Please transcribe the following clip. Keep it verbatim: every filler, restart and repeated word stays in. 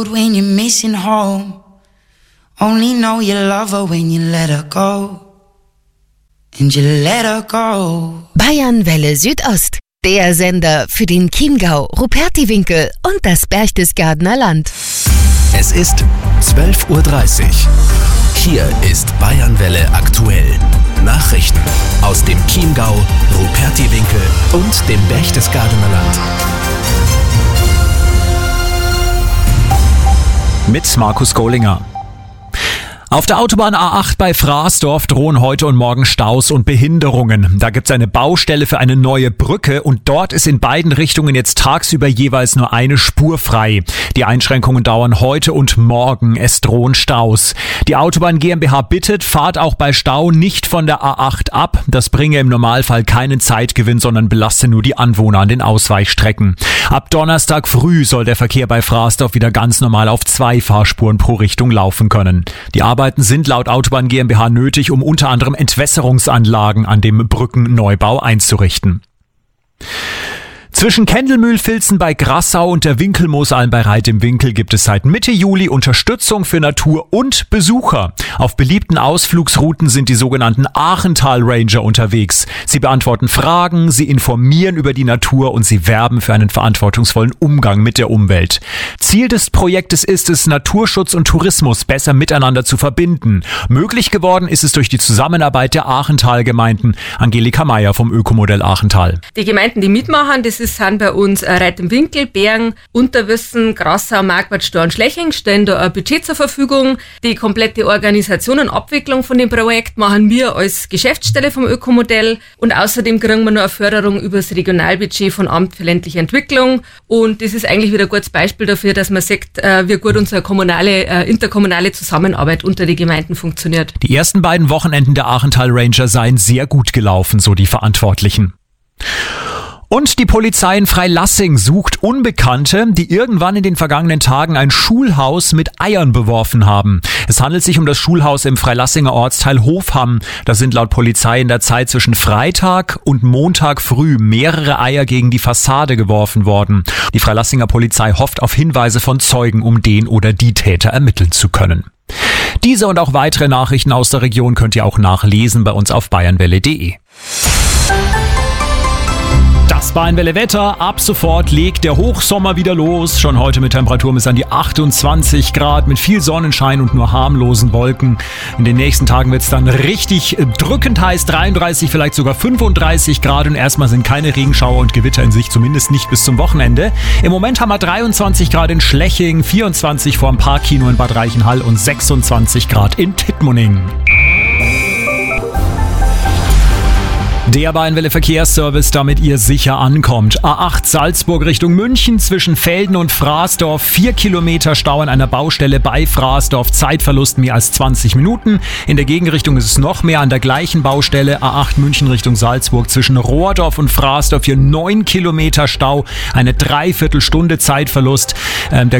When you're missing home, only know you love her when you let her go. And you let her go. Bayernwelle Südost, der Sender für den Chiemgau, Rupertiwinkel und das Berchtesgadener Land. Es ist zwölf Uhr dreißig. Hier ist Bayernwelle aktuell. Nachrichten aus dem Chiemgau, Rupertiwinkel und dem Berchtesgadener Land. Mit Markus Gollinger. Auf der Autobahn A acht bei Fraßdorf drohen heute und morgen Staus und Behinderungen. Da gibt's eine Baustelle für eine neue Brücke und dort ist in beiden Richtungen jetzt tagsüber jeweils nur eine Spur frei. Die Einschränkungen dauern heute und morgen. Es drohen Staus. Die Autobahn GmbH bittet, fahrt auch bei Stau nicht von der A acht ab. Das bringe im Normalfall keinen Zeitgewinn, sondern belaste nur die Anwohner an den Ausweichstrecken. Ab Donnerstag früh soll der Verkehr bei Fraßdorf wieder ganz normal auf zwei Fahrspuren pro Richtung laufen können. Die Arbeiten sind laut Autobahn GmbH nötig, um unter anderem Entwässerungsanlagen an dem Brückenneubau einzurichten. Zwischen Kendelmühl-Filzen bei Grassau und der Winkelmoosalm bei Reit im Winkel gibt es seit Mitte Juli Unterstützung für Natur und Besucher. Auf beliebten Ausflugsrouten sind die sogenannten Achental-Ranger unterwegs. Sie beantworten Fragen, sie informieren über die Natur und sie werben für einen verantwortungsvollen Umgang mit der Umwelt. Ziel des Projektes ist es, Naturschutz und Tourismus besser miteinander zu verbinden. Möglich geworden ist es durch die Zusammenarbeit der Achental-Gemeinden. Angelika Meyer vom Ökomodell Achental. Die Gemeinden, die mitmachen, das ist sind bei uns Reit im Winkel, Bergen, Unterwüssen, Grassau, Marquardt, Stor und Schleching, stellen da ein Budget zur Verfügung. Die komplette Organisation und Abwicklung von dem Projekt machen wir als Geschäftsstelle vom Ökomodell und außerdem kriegen wir noch eine Förderung über das Regionalbudget von Amt für ländliche Entwicklung und das ist eigentlich wieder ein gutes Beispiel dafür, dass man sieht, wie gut unsere kommunale, interkommunale Zusammenarbeit unter den Gemeinden funktioniert. Die ersten beiden Wochenenden der Achental Ranger seien sehr gut gelaufen, so die Verantwortlichen. Und die Polizei in Freilassing sucht Unbekannte, die irgendwann in den vergangenen Tagen ein Schulhaus mit Eiern beworfen haben. Es handelt sich um das Schulhaus im Freilassinger Ortsteil Hofham. Da sind laut Polizei in der Zeit zwischen Freitag und Montag früh mehrere Eier gegen die Fassade geworfen worden. Die Freilassinger Polizei hofft auf Hinweise von Zeugen, um den oder die Täter ermitteln zu können. Diese und auch weitere Nachrichten aus der Region könnt ihr auch nachlesen bei uns auf bayernwelle punkt de. Das Bayernwelle Wetter. Ab sofort legt der Hochsommer wieder los. Schon heute mit Temperaturen bis an die achtundzwanzig Grad, mit viel Sonnenschein und nur harmlosen Wolken. In den nächsten Tagen wird es dann richtig drückend heiß, dreiunddreißig, vielleicht sogar fünfunddreißig Grad. Und erstmal sind keine Regenschauer und Gewitter in sich, zumindest nicht bis zum Wochenende. Im Moment haben wir dreiundzwanzig Grad in Schleching, vierundzwanzig vor dem Parkkino in Bad Reichenhall und sechsundzwanzig Grad in Tittmoning. Der Bayernwelle Verkehrsservice, damit ihr sicher ankommt. A acht Salzburg Richtung München zwischen Velden und Fraßdorf. Vier Kilometer Stau an einer Baustelle bei Fraßdorf. Zeitverlust mehr als zwanzig Minuten. In der Gegenrichtung ist es noch mehr an der gleichen Baustelle. A acht München Richtung Salzburg zwischen Rohrdorf und Fraßdorf. Hier neun Kilometer Stau. Eine Dreiviertelstunde Zeitverlust. Ähm, der